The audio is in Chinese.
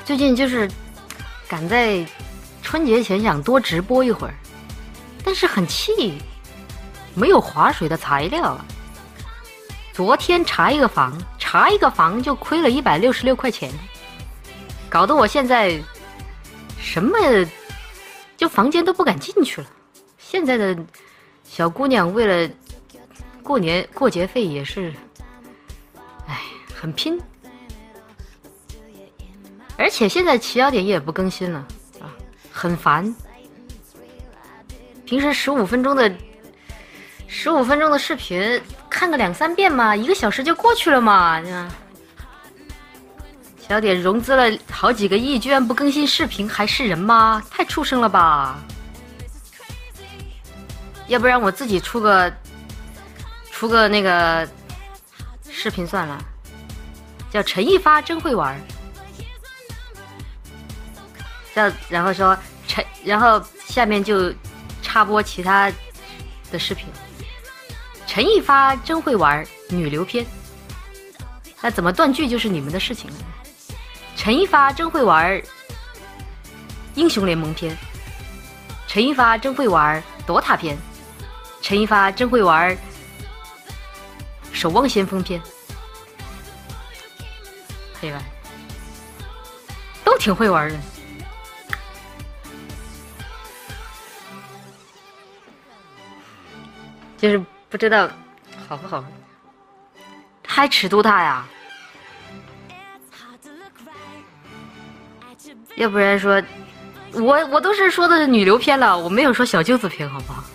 最近就是赶在春节前想多直播一会儿，但是很气，没有划水的材料啊。昨天查一个房就亏了166块钱，搞得我现在什么就房间都不敢进去了。现在的小姑娘为了过节费也是，很拼。而且现在奇聊点也不更新了啊，很烦。平时15分钟的视频看个2、3遍嘛，1个小时就过去了嘛。奇聊点融资了好几个亿，居然不更新视频，还是人吗？太畜生了吧！要不然我自己出个那个视频算了，叫陈一发真会玩。然后说然后下面就插播其他的视频。陈一发真会玩女流篇，那怎么断句就是你们的事情了。陈一发真会玩英雄联盟篇，陈一发真会玩DOTA篇，陈一发真会玩守望先锋篇，对吧？都挺会玩的。就是不知道好不好，还尺度大呀？要不然说，我都是说的女流篇了，我没有说小舅子篇，好不好？